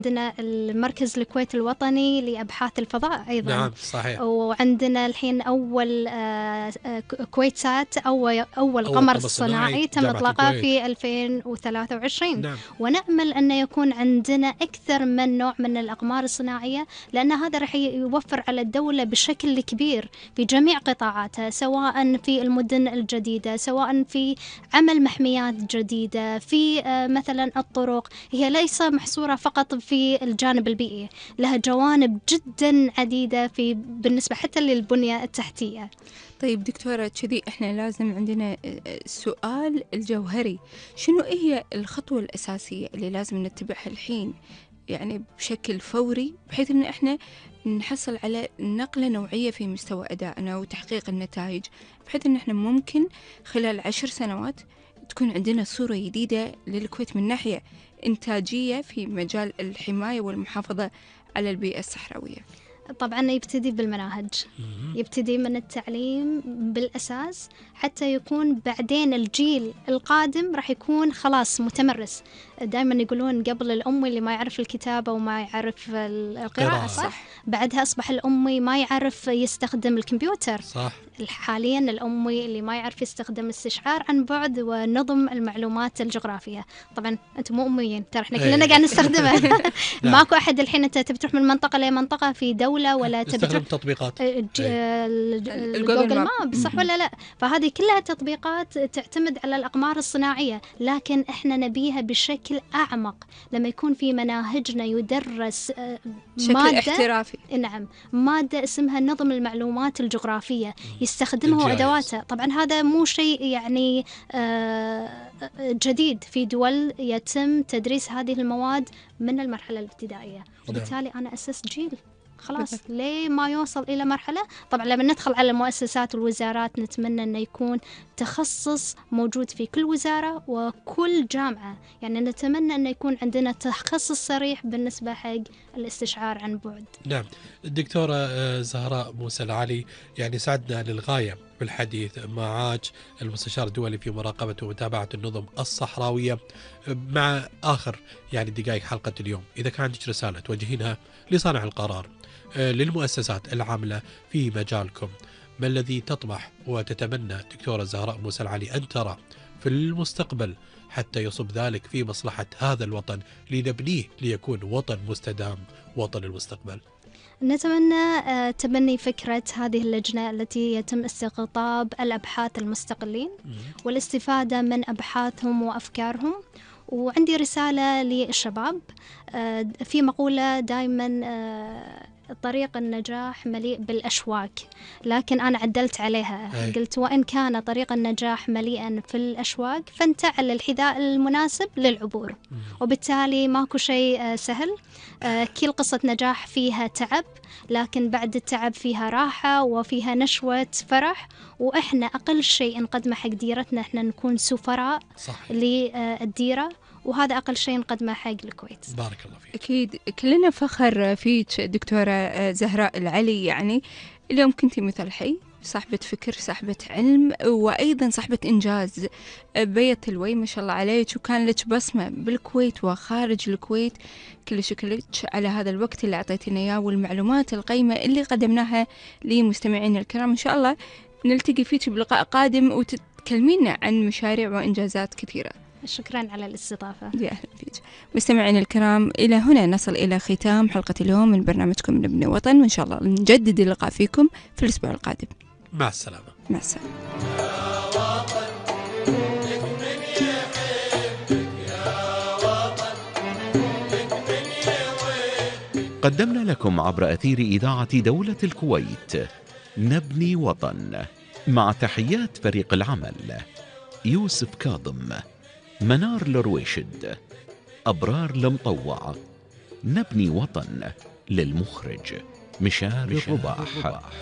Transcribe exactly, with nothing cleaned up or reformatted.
عندنا المركز الكويت الوطني لأبحاث الفضاء أيضا. نعم صحيح. وعندنا الحين أول كويتسات أو أول, أول قمر صناعي تم إطلاقه في ألفين وثلاثة وعشرين. نعم. ونأمل أن يكون عندنا أكثر من نوع من الأقمار الصناعية، لأن هذا رح يوفر على الدولة بشكل كبير في جميع قطاعاتها، سواء في المدن الجديدة، سواء في عمل محميات جديدة، في مثلا الطرق. هي ليس محصورة فقط في الجانب البيئي، لها جوانب جدا عديدة في بالنسبة حتى للبنية التحتية. طيب دكتورة، كذي إحنا لازم عندنا السؤال الجوهري، شنو هي الخطوة الأساسية اللي لازم نتبعها الحين يعني بشكل فوري، بحيث إن إحنا نحصل على نقلة نوعية في مستوى أدائنا وتحقيق النتائج، بحيث إن إحنا ممكن خلال عشر سنوات تكون عندنا صورة جديدة للكويت من ناحية إنتاجية في مجال الحماية والمحافظة على البيئة الصحراوية؟ طبعا يبتدي بالمناهج، يبتدي من التعليم بالأساس، حتى يكون بعدين الجيل القادم راح يكون خلاص متمرس. دائما يقولون قبل الأمي اللي ما يعرف الكتابة وما يعرف القراءة، صح؟ صح. بعدها أصبح الأمي ما يعرف يستخدم الكمبيوتر، صح. حاليا الأمي اللي ما يعرف يستخدم استشعار عن بعد ونظم المعلومات الجغرافية. طبعا أنتم مو أميين، ترى إحنا كلنا قاعد نستخدمه. ماكو أحد الحين أنت تبي تروح من منطقة لمنطقة في دولة ولا تبي تستخدم تطبيقات الجوجل ماب، صح ولا لا؟ فهذه كلها تطبيقات تعتمد على الأقمار الصناعية، لكن إحنا نبيها بشكل أعمق لما يكون في مناهجنا يدرس بشكل مادة احترافي. نعم، مادة اسمها نظم المعلومات الجغرافية يستخدمها وأدواته. طبعا هذا مو شيء يعني جديد، في دول يتم تدريس هذه المواد من المرحلة الابتدائية، وبالتالي أنا أسس جيل خلاص ليه ما يوصل إلى مرحلة. طبعا لما ندخل على المؤسسات والوزارات نتمنى أن يكون تخصص موجود في كل وزارة وكل جامعة، يعني نتمنى أن يكون عندنا تخصص صريح بالنسبة حق الاستشعار عن بعد. نعم. الدكتورة زهراء موسى العلي، يعني سعدنا للغاية بالحديث معك، المستشار الدولي في مراقبة ومتابعة النظم الصحراوية. مع آخر يعني دقائق حلقة اليوم، إذا كان عندك رسالة توجهينها لصانع القرار، للمؤسسات العاملة في مجالكم، ما الذي تطمح وتتمنى دكتورة زهراء موسى العلي أن ترى في المستقبل حتى يصب ذلك في مصلحة هذا الوطن لنبنيه ليكون وطن مستدام، وطن المستقبل؟ نتمنى تبني فكرة هذه اللجنة التي يتم استقطاب الأبحاث المستقلين والاستفادة من أبحاثهم وأفكارهم. وعندي رسالة للشباب، في مقولة دائما طريق النجاح مليء بالأشواك، لكن أنا عدلت عليها، أي. قلت وإن كان طريق النجاح مليئا في الأشواك فانتعل الحذاء المناسب للعبور. مم. وبالتالي ماكو شيء سهل، كل قصة نجاح فيها تعب، لكن بعد التعب فيها راحة وفيها نشوة فرح، وإحنا أقل شيء نقدمه حق ديرتنا إحنا نكون سفراء للديرة، وهذا أقل شيء نقدمه حق الكويت. بارك الله فيك. أكيد كلنا فخر فيك دكتورة زهراء العلي، يعني اليوم كنتي مثل حي، صاحبة فكر، صاحبة علم، وأيضا صاحبة إنجاز. بيت الوي ما شاء الله عليك، وكان لك بصمة بالكويت وخارج الكويت. كل شكرك على هذا الوقت اللي أعطيتنا إياه والمعلومات القيمة اللي قدمناها لمستمعينا الكرام. إن شاء الله نلتقي فيك بلقاء قادم وتتكلمينا عن مشاريع وإنجازات كثيرة. شكرا على الاستضافة. يا أهلا فيك. مستمعينا الكرام، إلى هنا نصل إلى ختام حلقة اليوم من برنامجكم نبني وطن، وإن شاء الله نجدد اللقاء فيكم في الأسبوع القادم. مع السلامة. مع السلامة. قدمنا لكم عبر أثير إذاعة دولة الكويت نبني وطن، مع تحيات فريق العمل: يوسف كاظم، منار لرويشد، أبرار المطوع. نبني وطن للمخرج مشاري الرباح.